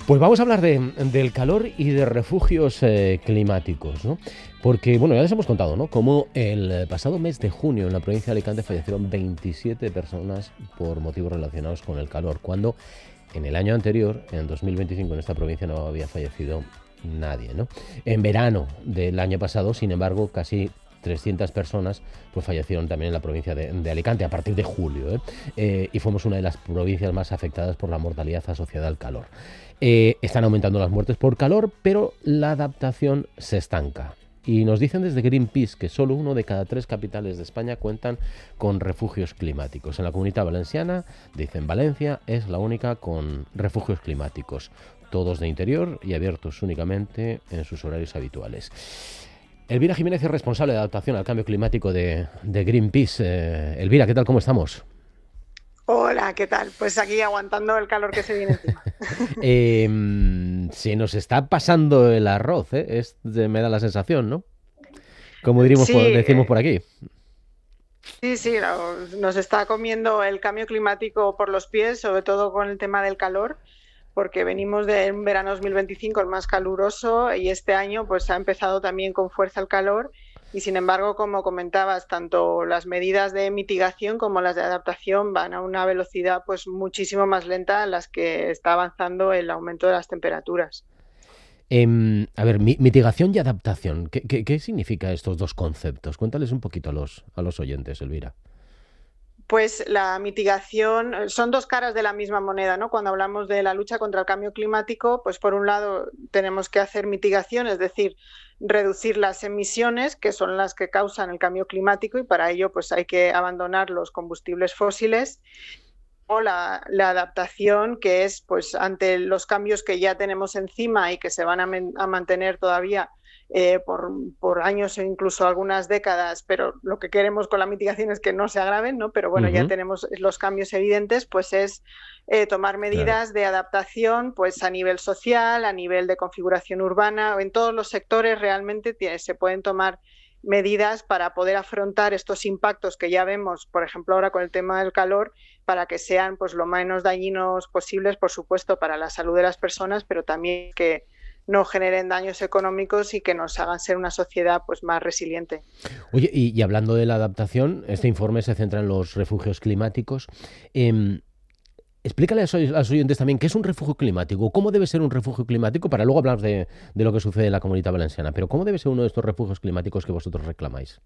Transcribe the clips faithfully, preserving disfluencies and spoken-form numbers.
Pues vamos a hablar de, del calor y de refugios eh, climáticos, ¿no? Porque, bueno, ya les hemos contado, ¿no? Cómo el pasado mes de junio en la provincia de Alicante fallecieron veintisiete personas por motivos relacionados con el calor, cuando en el año anterior, en dos mil veinticinco, en esta provincia no había fallecido nadie, ¿no? En verano del año pasado, sin embargo, casi trescientas personas pues fallecieron también en la provincia de, de Alicante a partir de julio, ¿eh? Eh, y fuimos una de las provincias más afectadas por la mortalidad asociada al calor. Eh, están aumentando las muertes por calor, pero la adaptación se estanca. Y nos dicen desde Greenpeace que solo uno de cada tres capitales de España cuentan con refugios climáticos. En la Comunidad Valenciana, dicen Valencia, es la única con refugios climáticos, todos de interior y abiertos únicamente en sus horarios habituales. Elvira Jiménez es responsable de adaptación al cambio climático de, de Greenpeace. Eh, Elvira, ¿qué tal? ¿Cómo estamos? Hola, ¿qué tal? Pues aquí aguantando el calor que se viene encima. eh, se nos está pasando el arroz, ¿eh? Es, me da la sensación, ¿no? Como diríamos, Sí, por, decimos por aquí. Sí, sí, nos está comiendo el cambio climático por los pies, sobre todo con el tema del calor, porque venimos de un verano dos mil veinticinco el más caluroso y este año pues ha empezado también con fuerza el calor y sin embargo, como comentabas, tanto las medidas de mitigación como las de adaptación van a una velocidad pues muchísimo más lenta en las que está avanzando el aumento de las temperaturas. Eh, a ver, mi, mitigación y adaptación, ¿qué, qué, ¿qué significa estos dos conceptos? Cuéntales un poquito a los, a los oyentes, Elvira. Pues la mitigación son dos caras de la misma moneda, ¿no? Cuando hablamos de la lucha contra el cambio climático, pues por un lado tenemos que hacer mitigación, es decir, reducir las emisiones, que son las que causan el cambio climático, y para ello pues hay que abandonar los combustibles fósiles. O la, la adaptación, que es pues ante los cambios que ya tenemos encima y que se van a, a mantener todavía eh, por, por años e incluso algunas décadas, pero lo que queremos con la mitigación es que no se agraven, ¿no? Pero bueno, uh-huh. ya tenemos los cambios evidentes, pues es eh, tomar medidas claro. de adaptación pues a nivel social, a nivel de configuración urbana, en todos los sectores realmente tiene, se pueden tomar medidas para poder afrontar estos impactos que ya vemos, por ejemplo, ahora con el tema del calor, para que sean pues lo menos dañinos posibles, por supuesto, para la salud de las personas, pero también que no generen daños económicos y que nos hagan ser una sociedad pues más resiliente. Oye, y, y hablando de la adaptación, este informe se centra en los refugios climáticos. Eh, Explícale a los oyentes también qué es un refugio climático, cómo debe ser un refugio climático, para luego hablar de, de lo que sucede en la Comunidad Valenciana, pero cómo debe ser uno de estos refugios climáticos que vosotros reclamáis.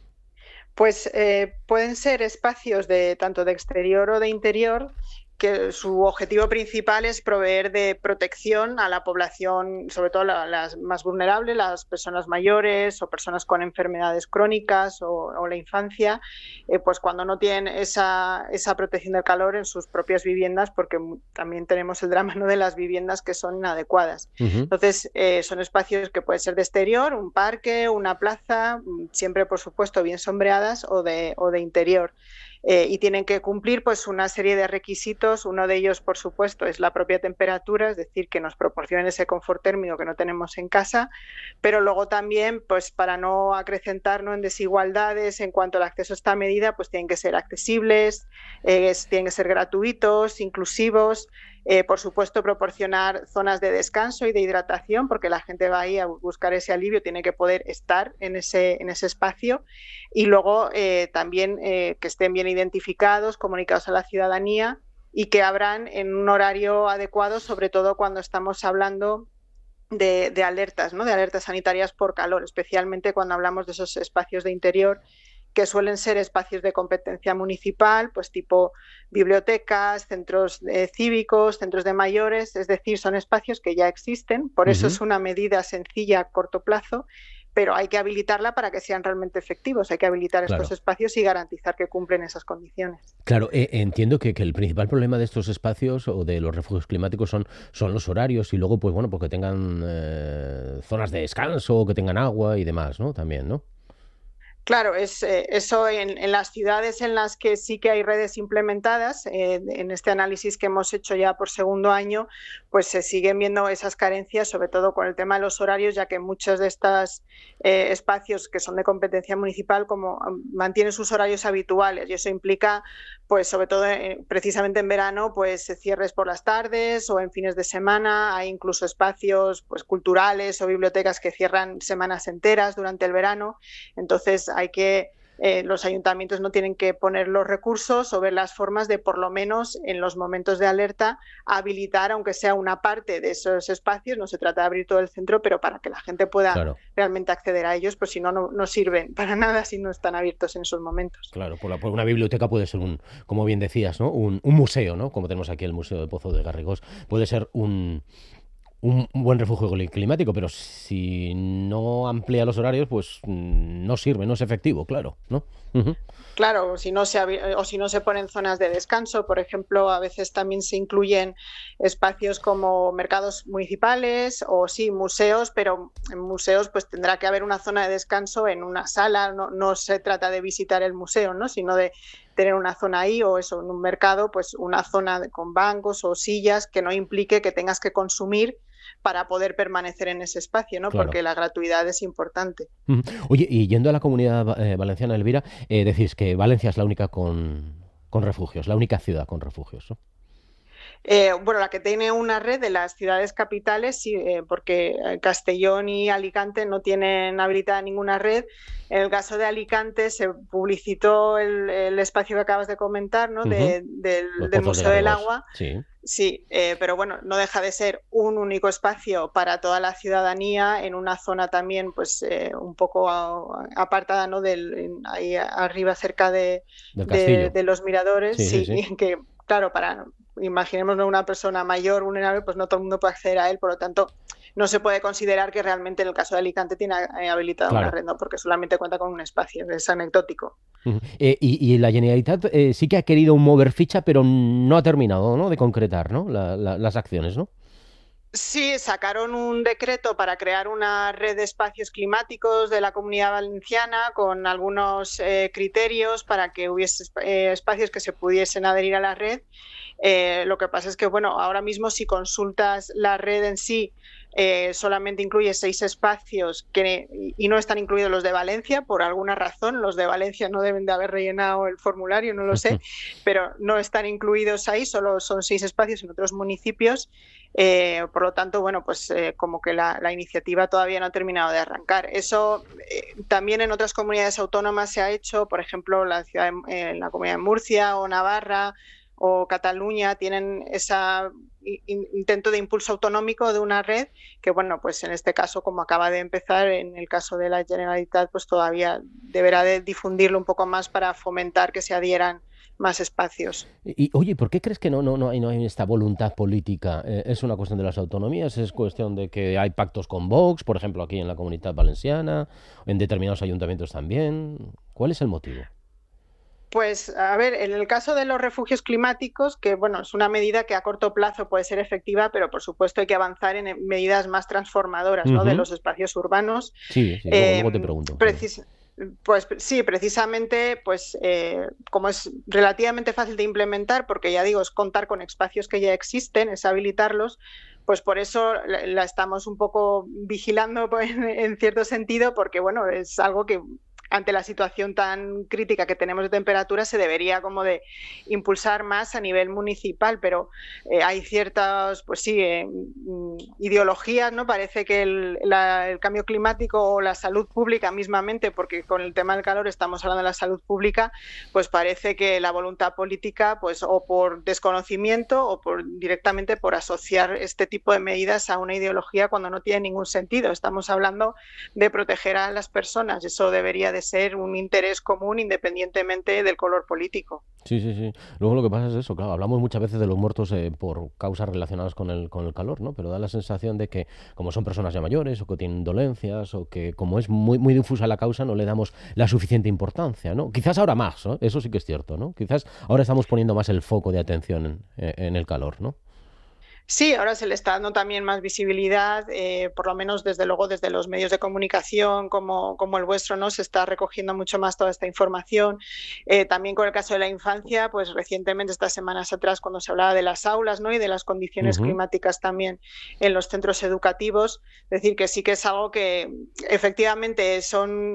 Pues eh, pueden ser espacios de tanto de exterior o de interior, que su objetivo principal es proveer de protección a la población, sobre todo la, las más vulnerables, las personas mayores o personas con enfermedades crónicas o, o la infancia, eh, pues cuando no tienen esa, esa protección del calor en sus propias viviendas, porque también tenemos el drama, ¿no?, de las viviendas que son inadecuadas. Uh-huh. Entonces, eh, son espacios que pueden ser de exterior, un parque, una plaza, siempre, por supuesto, bien sombreadas, o de, o de interior. Eh, y tienen que cumplir pues una serie de requisitos. Uno de ellos, por supuesto, es la propia temperatura, es decir, que nos proporcionen ese confort térmico que no tenemos en casa, pero luego también, pues para no acrecentarnos en desigualdades en cuanto al acceso a esta medida, pues tienen que ser accesibles, eh, tienen que ser gratuitos, inclusivos. Eh, por supuesto, proporcionar zonas de descanso y de hidratación, porque la gente va ahí a buscar ese alivio, tiene que poder estar en ese, en ese espacio. Y luego eh, también eh, que estén bien identificados, comunicados a la ciudadanía y que abran en un horario adecuado, sobre todo cuando estamos hablando de, de alertas, ¿no?, de alertas sanitarias por calor, especialmente cuando hablamos de esos espacios de interior que suelen ser espacios de competencia municipal, pues tipo bibliotecas, centros eh, cívicos, centros de mayores, es decir, son espacios que ya existen, por eso uh-huh. es una medida sencilla a corto plazo, pero hay que habilitarla para que sean realmente efectivos, hay que habilitar claro. estos espacios y garantizar que cumplen esas condiciones. Claro, eh, entiendo que, que el principal problema de estos espacios o de los refugios climáticos son, son los horarios y luego, pues bueno, porque tengan eh, zonas de descanso, que tengan agua y demás, ¿no? También, ¿no? Claro, es, eh, eso en, en las ciudades en las que sí que hay redes implementadas, eh, en este análisis que hemos hecho ya por segundo año, pues se siguen viendo esas carencias, sobre todo con el tema de los horarios, ya que muchos de estos eh, espacios que son de competencia municipal como mantienen sus horarios habituales y eso implica pues sobre todo eh, precisamente en verano, pues cierres por las tardes o en fines de semana. Hay incluso espacios pues culturales o bibliotecas que cierran semanas enteras durante el verano. Entonces hay que Eh, los ayuntamientos no tienen que poner los recursos o ver las formas de, por lo menos en los momentos de alerta, habilitar, aunque sea una parte de esos espacios. No se trata de abrir todo el centro, pero para que la gente pueda Claro. realmente acceder a ellos, pues si no, no, no sirven para nada si no están abiertos en esos momentos. Claro, por, la, por una biblioteca puede ser un, como bien decías, ¿no? Un, un museo, ¿no? Como tenemos aquí el Museo de Pozo de Garrigós, puede ser un, un, un buen refugio climático, pero si no amplía los horarios, pues mm, no sirve, no es efectivo, claro, ¿no? Ujú. Claro, o si no se, o si no se ponen zonas de descanso, por ejemplo, a veces también se incluyen espacios como mercados municipales o sí, museos, pero en museos pues tendrá que haber una zona de descanso en una sala. No, no se trata de visitar el museo, ¿no? Sino de tener una zona ahí, o eso, en un mercado, pues una zona de, con bancos o sillas que no implique que tengas que consumir para poder permanecer en ese espacio, ¿no? Claro. Porque la gratuidad es importante. Ujú. Oye, y yendo a la comunidad eh, valenciana, Elvira, eh, decís que Valencia es la única con, con refugios, la única ciudad con refugios, ¿no? Eh, bueno, la que tiene una red de las ciudades capitales, sí, eh, porque Castellón y Alicante no tienen habilitada ninguna red. En el caso de Alicante se publicitó el, el espacio que acabas de comentar, ¿no? Ujú. de, del, Los del pozos de Museo del Garrigós, Agua. sí. Sí, eh, pero bueno, no deja de ser un único espacio para toda la ciudadanía en una zona también, pues eh, un poco a, apartada, ¿no? Del, en, ahí arriba, cerca de, Del de, castillo. de los miradores, Sí, sí, sí, sí. que claro, para imaginemos una persona mayor, vulnerable, pues no todo el mundo puede acceder a él, por lo tanto, no se puede considerar que realmente en el caso de Alicante tiene habilitada una Claro. red, ¿no? Porque solamente cuenta con un espacio, es anecdótico. Ujú. Eh, y, y la Generalitat eh, sí que ha querido mover ficha, pero no ha terminado, ¿no? De concretar, ¿no? La- la- las acciones, ¿no? Sí, sacaron un decreto para crear una red de espacios climáticos de la Comunidad Valenciana con algunos eh, criterios para que hubiese eh, espacios que se pudiesen adherir a la red. Eh, lo que pasa es que, bueno, ahora mismo si consultas la red en sí, eh, solamente incluye seis espacios que, y no están incluidos los de Valencia, por alguna razón. Los de Valencia no deben de haber rellenado el formulario, no lo sé, pero no están incluidos ahí, solo son seis espacios en otros municipios. Eh, por lo tanto, bueno, pues eh, como que la, la iniciativa todavía no ha terminado de arrancar. Eso eh, también en otras comunidades autónomas se ha hecho, por ejemplo, la ciudad de, eh, la comunidad de Murcia o Navarra o Cataluña tienen ese intento de impulso autonómico de una red que, bueno, pues en este caso, como acaba de empezar, en el caso de la Generalitat, pues todavía deberá de difundirlo un poco más para fomentar que se adhieran más espacios. Y, y, oye, ¿por qué crees que no, no, no, hay, no hay esta voluntad política? Eh, ¿Es una cuestión de las autonomías? ¿Es cuestión de que hay pactos con Vox, por ejemplo, aquí en la Comunidad Valenciana, en determinados ayuntamientos también? ¿Cuál es el motivo? Pues, a ver, en el caso de los refugios climáticos, que bueno, es una medida que a corto plazo puede ser efectiva, pero por supuesto hay que avanzar en medidas más transformadoras, ¿no? De Ujú. los espacios urbanos. Sí, sí, luego, Eh, luego te pregunto. Sí. precis- Pues sí, precisamente, pues eh, como es relativamente fácil de implementar, porque ya digo, es contar con espacios que ya existen, es habilitarlos, pues por eso la, la estamos un poco vigilando en, en cierto sentido, porque bueno, es algo que ante la situación tan crítica que tenemos de temperatura se debería como de impulsar más a nivel municipal, pero eh, hay ciertas, pues sí, eh, ideologías, ¿no? Parece que el, la, el cambio climático o la salud pública mismamente, porque con el tema del calor estamos hablando de la salud pública, pues parece que la voluntad política, pues o por desconocimiento o por directamente por asociar este tipo de medidas a una ideología cuando no tiene ningún sentido. Estamos hablando de proteger a las personas, eso debería de ser un interés común independientemente del color político. Sí, sí, sí. Luego lo que pasa es eso, claro, hablamos muchas veces de los muertos eh, por causas relacionadas con el, con el calor, ¿no? Pero da la sensación de que como son personas ya mayores o que tienen dolencias o que como es muy, muy difusa la causa no le damos la suficiente importancia, ¿no? Quizás ahora más, ¿no? Eso sí que es cierto, ¿no? Quizás ahora estamos poniendo más el foco de atención en, en el calor, ¿no? Sí, ahora se le está dando también más visibilidad, eh, por lo menos desde luego desde los medios de comunicación como, como el vuestro, ¿no? Se está recogiendo mucho más toda esta información. Eh, también con el caso de la infancia, pues recientemente, estas semanas atrás, cuando se hablaba de las aulas, ¿no? Y de las condiciones Uh-huh. climáticas también en los centros educativos, decir que sí que es algo que efectivamente son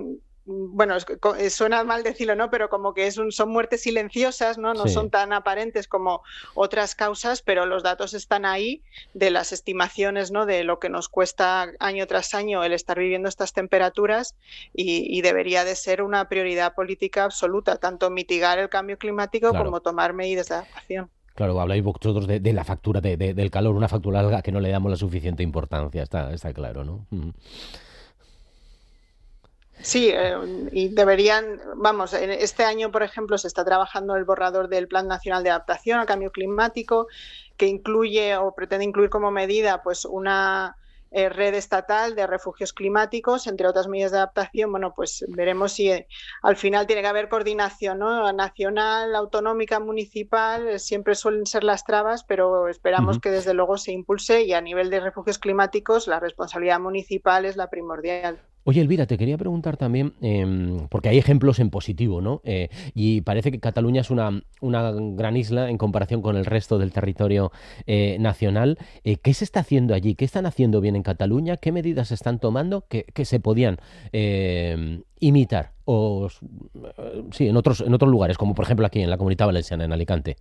bueno, es, suena mal decirlo, ¿no? Pero como que es un, son muertes silenciosas, ¿no? No sí. son tan aparentes como otras causas, pero los datos están ahí de las estimaciones, ¿no? De lo que nos cuesta año tras año el estar viviendo estas temperaturas y, y debería de ser una prioridad política absoluta, tanto mitigar el cambio climático claro. como tomar medidas de adaptación. Claro, habláis vosotros de, de la factura de, de, del calor, una factura a la que no le damos la suficiente importancia, está, está claro, ¿no? Mm. Sí, eh, y deberían, vamos, este año, por ejemplo, se está trabajando el borrador del Plan Nacional de Adaptación al Cambio Climático, que incluye o pretende incluir como medida pues una eh, red estatal de refugios climáticos, entre otras medidas de adaptación. Bueno, pues veremos si eh, al final tiene que haber coordinación, ¿no? Nacional, autonómica, municipal, eh, siempre suelen ser las trabas, pero esperamos uh-huh. que desde luego se impulse y a nivel de refugios climáticos la responsabilidad municipal es la primordial. Oye, Elvira, te quería preguntar también, eh, porque hay ejemplos en positivo, ¿no? Eh, y parece que Cataluña es una, una gran isla en comparación con el resto del territorio eh, nacional. Eh, ¿Qué se está haciendo allí? ¿Qué están haciendo bien en Cataluña? ¿Qué medidas se están tomando que, que se podían eh, imitar? O sí, en otros, en otros lugares, como por ejemplo aquí en la Comunitat Valenciana, en Alicante.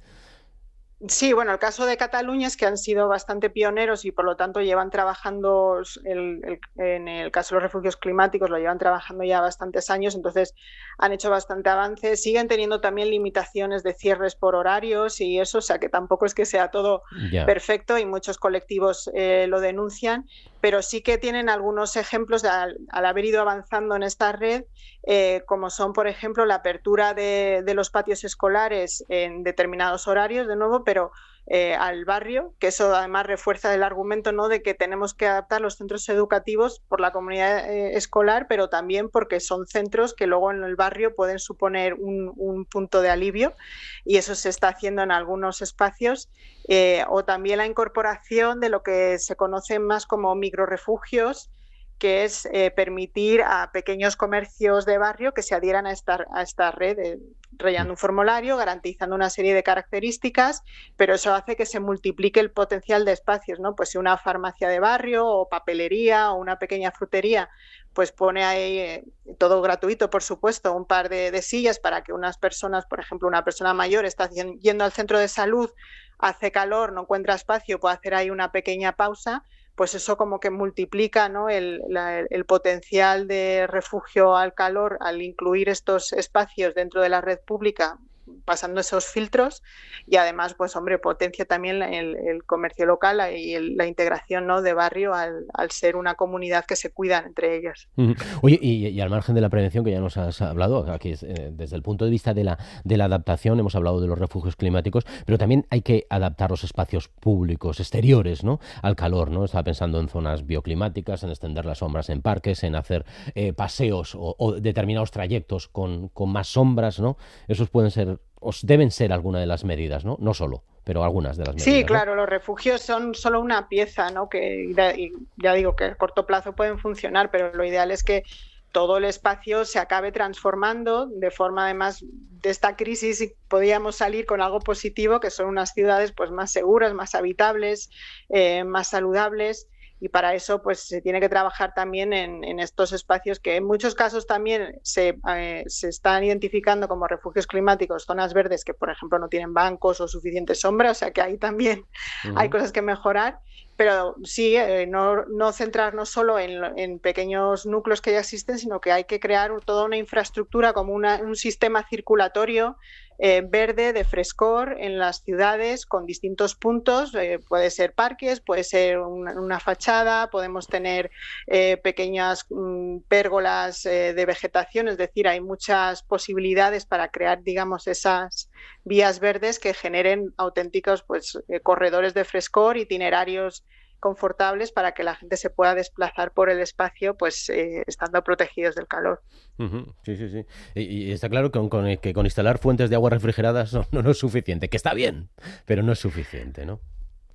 Sí, bueno, el caso de Cataluña es que han sido bastante pioneros y por lo tanto llevan trabajando, el, el, en el caso de los refugios climáticos, lo llevan trabajando ya bastantes años, entonces han hecho bastante avance. Siguen teniendo también limitaciones de cierres por horarios y eso, o sea que tampoco es que sea todo yeah. perfecto y muchos colectivos eh, lo denuncian, pero sí que tienen algunos ejemplos de, al, al haber ido avanzando en esta red, eh, como son, por ejemplo, la apertura de, de los patios escolares en determinados horarios, de nuevo, pero eh, al barrio, que eso además refuerza el argumento, ¿no?, de que tenemos que adaptar los centros educativos por la comunidad eh, escolar, pero también porque son centros que luego en el barrio pueden suponer un, un punto de alivio, y eso se está haciendo en algunos espacios, eh, o también la incorporación de lo que se conoce más como microrefugios, que es eh, permitir a pequeños comercios de barrio que se adhieran a esta, a esta red, eh, rellenando un formulario, garantizando una serie de características, pero eso hace que se multiplique el potencial de espacios, ¿no? Pues si una farmacia de barrio o papelería o una pequeña frutería pues pone ahí, eh, todo gratuito, por supuesto, un par de, de sillas para que unas personas, por ejemplo, una persona mayor está yendo al centro de salud, hace calor, no encuentra espacio, puede hacer ahí una pequeña pausa, pues eso como que multiplica, ¿no?, el, la, el potencial de refugio al calor al incluir estos espacios dentro de la red pública, pasando esos filtros, y además, pues hombre, potencia también el, el comercio local y el, la integración, ¿no?, de barrio al, al ser una comunidad que se cuidan entre ellas. Uh-huh. Oye, y, y al margen de la prevención, que ya nos has hablado, aquí es, eh, desde el punto de vista de la, de la adaptación, hemos hablado de los refugios climáticos, pero también hay que adaptar los espacios públicos, exteriores, ¿no?, al calor, ¿no? Estaba pensando en zonas bioclimáticas, en extender las sombras en parques, en hacer eh, paseos o, o determinados trayectos con, con más sombras, ¿no? Esos pueden ser, os deben ser alguna de las medidas, ¿no? No solo, pero algunas de las medidas. Sí, claro, ¿no? Los refugios son solo una pieza, ¿no?, que ya digo que a corto plazo pueden funcionar, pero lo ideal es que todo el espacio se acabe transformando de forma, además, de esta crisis podíamos salir con algo positivo, que son unas ciudades pues más seguras, más habitables, eh, más saludables. Y para eso pues se tiene que trabajar también en, en estos espacios que en muchos casos también se, eh, se están identificando como refugios climáticos, zonas verdes que por ejemplo no tienen bancos o suficiente sombra, o sea que ahí también uh-huh. hay cosas que mejorar, pero sí, eh, no, no centrarnos solo en, en pequeños núcleos que ya existen, sino que hay que crear toda una infraestructura como una, un sistema circulatorio Eh, verde, de frescor en las ciudades con distintos puntos, eh, puede ser parques, puede ser una, una fachada, podemos tener eh, pequeñas mm, pérgolas eh, de vegetación, es decir, hay muchas posibilidades para crear, digamos, esas vías verdes que generen auténticos pues, eh, corredores de frescor, itinerarios confortables para que la gente se pueda desplazar por el espacio, pues eh, estando protegidos del calor. Uh-huh. Sí, sí, sí. Y, y está claro que con, con, que con instalar fuentes de agua refrigeradas no, no, no es suficiente, que está bien, pero no es suficiente, ¿no?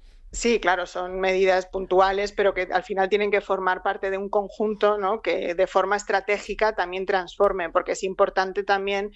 Sí, claro, son medidas puntuales, pero que al final tienen que formar parte de un conjunto, ¿no?, que de forma estratégica también transforme, porque es importante también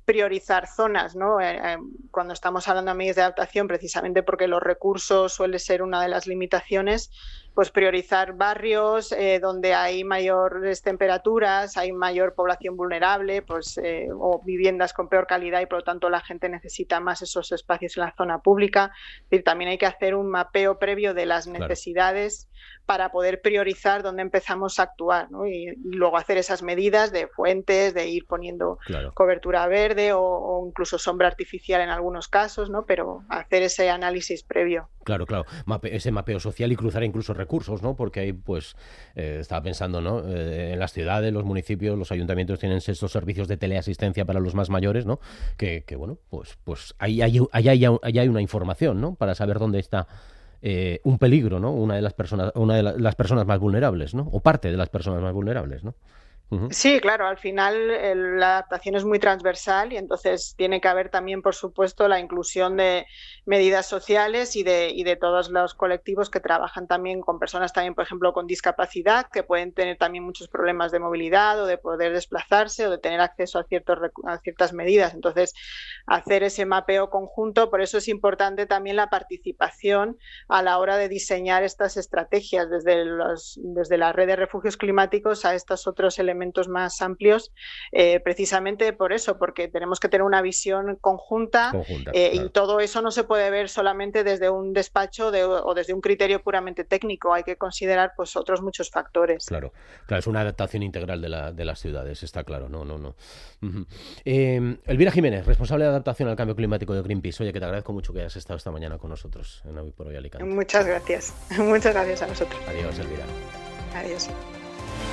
priorizar zonas, ¿no? Eh, eh, cuando estamos hablando de medidas de adaptación, precisamente porque los recursos suele ser una de las limitaciones, pues priorizar barrios eh, donde hay mayores temperaturas, hay mayor población vulnerable, pues eh, o viviendas con peor calidad y por lo tanto la gente necesita más esos espacios en la zona pública. Es decir, también hay que hacer un mapeo previo de las necesidades, claro, para poder priorizar dónde empezamos a actuar, ¿no? Y, y luego hacer esas medidas de fuentes, de ir poniendo, claro, cobertura verde o, o incluso sombra artificial en algunos casos, ¿no? Pero hacer ese análisis previo. Claro, claro, Mape, ese mapeo social y cruzar incluso recursos, ¿no? Porque ahí, pues, eh, estaba pensando, ¿no? Eh, en las ciudades, los municipios, los ayuntamientos tienen estos servicios de teleasistencia para los más mayores, ¿no? Que, que bueno, pues, pues ahí hay, ahí, hay, ahí hay una información, ¿no? Para saber dónde está eh, un peligro, ¿no? Una de las personas, una de la, las personas más vulnerables, ¿no? O parte de las personas más vulnerables, ¿no? Uh-huh. Sí, claro, al final el, la adaptación es muy transversal y entonces tiene que haber también, por supuesto, la inclusión de medidas sociales y de, y de todos los colectivos que trabajan también con personas también, por ejemplo, con discapacidad, que pueden tener también muchos problemas de movilidad o de poder desplazarse o de tener acceso a, ciertos, a ciertas medidas. Entonces, hacer ese mapeo conjunto, por eso es importante también la participación a la hora de diseñar estas estrategias, desde, los, desde la red de refugios climáticos a estos otros elementos elementos más amplios, eh, precisamente por eso, porque tenemos que tener una visión conjunta, conjunta eh, claro. Y todo eso no se puede ver solamente desde un despacho de, o desde un criterio puramente técnico, hay que considerar pues otros muchos factores. Claro, claro, es una adaptación integral de, la, de las ciudades, está claro, no, no, no. Uh-huh. eh, Elvira Jiménez, responsable de adaptación al cambio climático de Greenpeace. Oye, que te agradezco mucho que hayas estado esta mañana con nosotros en Hoy por Hoy Alicante. Muchas gracias, muchas gracias a nosotros. Adiós, Elvira. Adiós.